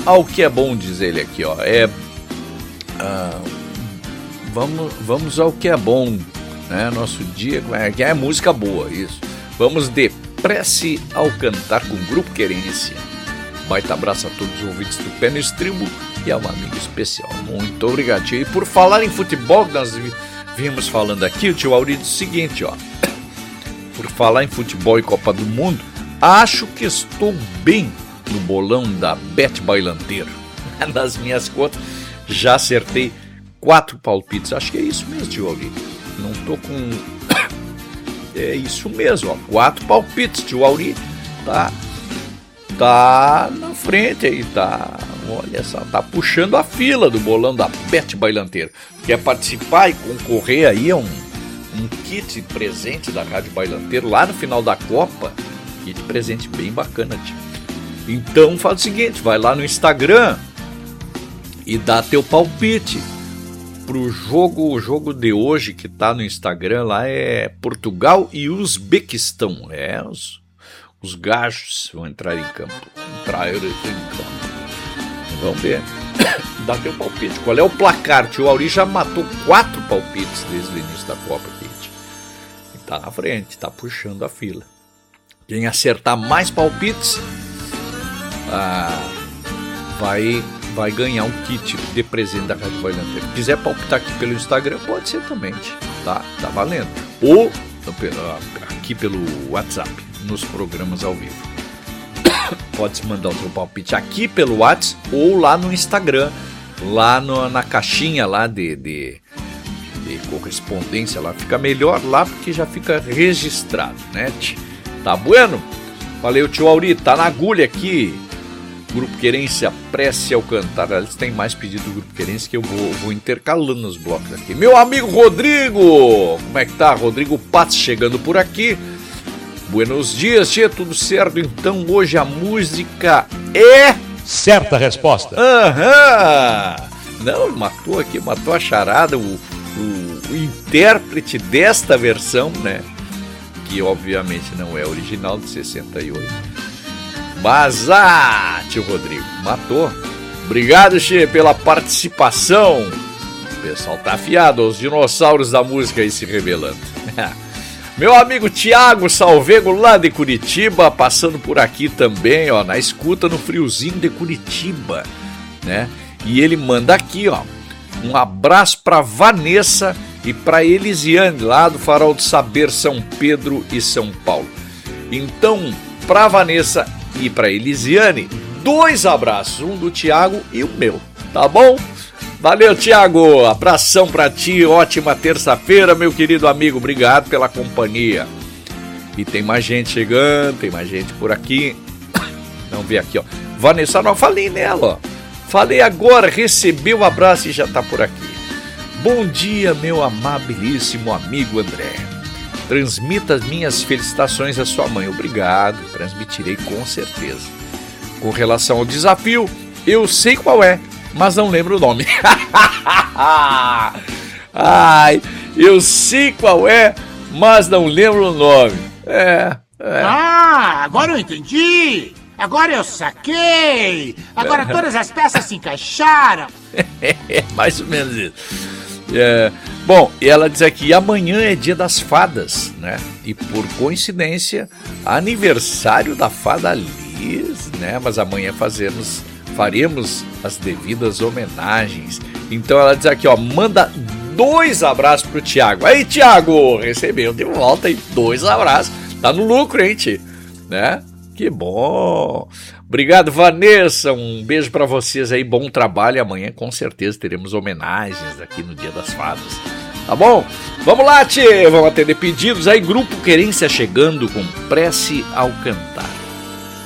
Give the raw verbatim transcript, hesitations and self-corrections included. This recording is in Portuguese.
ao que é bom, diz ele aqui, ó. É, ah, vamos, vamos ao que é bom, né? Nosso dia, que é música boa, isso. Vamos de Prece ao Cantar com o Grupo Querência. Baita abraço a todos os ouvintes do Pé no Estribo e a um amigo especial. Muito obrigado, tio. E por falar em futebol, que nós vimos falando aqui, o tio Auri diz o seguinte, ó. Por falar em futebol e Copa do Mundo, acho que estou bem no bolão da Bet Bailanteiro. Nas minhas contas, já acertei quatro palpites. Acho que é isso mesmo, tio Auri. Não tô com... É isso mesmo, ó. Quatro palpites, tio Auri. Tá... Tá na frente aí, tá... Olha só, tá puxando a fila do bolão da Bet Bailanteiro. Quer participar e concorrer aí a um, um kit presente da Rádio Bailanteiro lá no final da Copa? Kit presente bem bacana, tio. Então faz o seguinte, vai lá no Instagram e dá teu palpite pro jogo, o jogo de hoje que tá no Instagram lá é Portugal e Uzbequistão. É, os, os gajos vão entrar em campo. Entrar em campo. Vamos ver. Dá teu palpite. Qual é o placar? Tio Auri já matou quatro palpites desde o início da Copa, gente. E tá na frente, tá puxando a fila. Quem acertar mais palpites ah, vai, vai ganhar um kit de presente da Rádio Bailanteiro. Se quiser palpitar aqui pelo Instagram, pode ser também, tá? Tá valendo. Ou aqui pelo WhatsApp, nos programas ao vivo. Pode mandar o seu palpite aqui pelo WhatsApp ou lá no Instagram, lá no, na caixinha lá de, de, de correspondência, lá fica melhor lá porque já fica registrado, né? Tá bueno? Valeu, tio Auri, tá na agulha aqui. Grupo Querência, Prece ao Cantar. Eles têm mais pedido do Grupo Querência que eu vou, vou intercalando nos blocos aqui. Meu amigo Rodrigo, como é que tá? Rodrigo Paz chegando por aqui. Buenos dias, tia, tudo certo? Então hoje a música é... Certa resposta. Aham! Não, matou aqui, matou a charada, o, o, o intérprete desta versão, né? Que obviamente não é original de sessenta e oito. Mas, ah, tio Rodrigo, matou. Obrigado, tia, pela participação. O pessoal tá afiado, os dinossauros da música aí se revelando. Meu amigo Tiago Salvego, lá de Curitiba, passando por aqui também, ó, na escuta no friozinho de Curitiba, né? E ele manda aqui, ó, um abraço para Vanessa e para Elisiane, lá do Farol do Saber, São Pedro e São Paulo. Então, para Vanessa e para Elisiane, dois abraços, um do Tiago e o meu, tá bom? Valeu, Tiago, abração pra ti, ótima terça-feira, meu querido amigo, obrigado pela companhia. E tem mais gente chegando, tem mais gente por aqui. Vamos ver aqui, ó. Vanessa, não, falei nela, ó. Falei agora, recebeu o abraço e já tá por aqui. Bom dia, meu amabilíssimo amigo André. Transmita as minhas felicitações à sua mãe, obrigado, transmitirei com certeza. Com relação ao desafio, eu sei qual é, mas não lembro o nome. Ai, eu sei qual é, mas não lembro o nome. É, é. Ah, agora eu entendi. Agora eu saquei. Agora todas as peças se encaixaram. É, mais ou menos isso. É, bom, ela diz aqui, amanhã é dia das fadas, né? E por coincidência, aniversário da fada Liz, né? Mas amanhã fazemos... faremos as devidas homenagens. Então ela diz aqui, ó, manda dois abraços pro Tiago. Aí, Tiago, recebeu de volta aí dois abraços. Tá no lucro, hein, tio? Né? Que bom. Obrigado, Vanessa. Um beijo pra vocês aí. Bom trabalho. Amanhã, com certeza, teremos homenagens aqui no Dia das Fadas. Tá bom? Vamos lá, tio. Vamos atender pedidos. Aí, Grupo Querência chegando com Prece ao Cantar.